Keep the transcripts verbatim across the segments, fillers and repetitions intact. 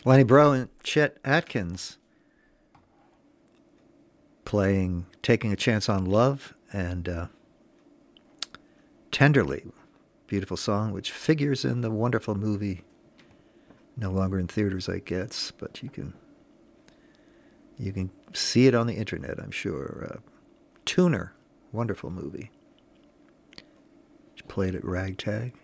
Lenny Breau and Chet Atkins playing Taking a Chance on Love and uh, Tenderly, beautiful song, which figures in the wonderful movie, no longer in theaters, I guess, but you can you can see it on the internet, I'm sure. Uh, Tuner, wonderful movie. She played at Ragtag.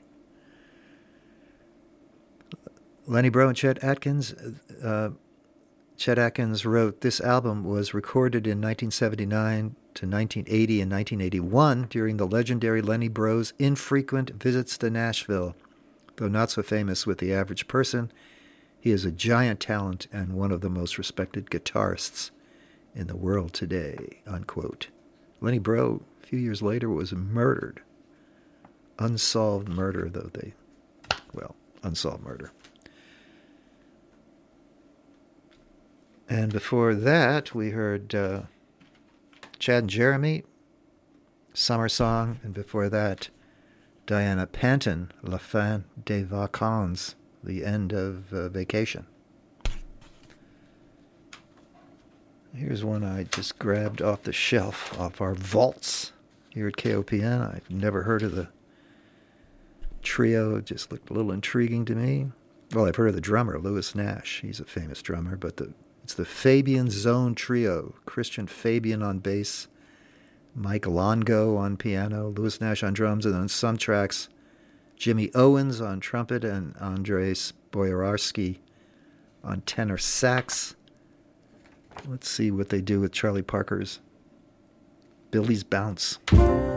Lenny Breau and Chet Atkins. Uh, Chet Atkins wrote, this album was recorded in nineteen seventy-nine to nineteen eighty and nineteen eighty-one during the legendary Lenny Breau's infrequent visits to Nashville. Though not so famous with the average person, he is a giant talent and one of the most respected guitarists in the world today, unquote. Lenny Breau, a few years later, was murdered. Unsolved murder, though they, well, unsolved murder. And before that, we heard uh, Chad and Jeremy, Summer Song, and before that, Diana Panton, La Fin des Vacances, the end of uh, vacation. Here's one I just grabbed off the shelf, off our vaults here at K O P N. I've never heard of the trio. It just looked a little intriguing to me. Well, I've heard of the drummer, Louis Nash. He's a famous drummer, but the it's the Fabian Zone Trio. Christian Fabian on bass, Mike Longo on piano, Louis Nash on drums, and on some tracks, Jimmy Owens on trumpet and Andres Boyarsky on tenor sax. Let's see what they do with Charlie Parker's Billy's Bounce.